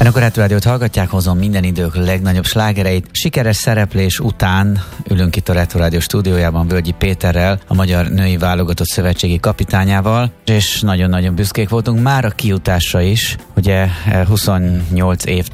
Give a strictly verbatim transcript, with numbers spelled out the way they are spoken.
Önök a Retro Rádiót hallgatják, hozom minden idők legnagyobb slágereit. Sikeres szereplés után ülünk itt a Retro Rádió stúdiójában Völgyi Péterrel, a Magyar Női Válogatott Szövetségi kapitányával, és nagyon-nagyon büszkék voltunk már a kijutásra is. Ugye huszonnyolc év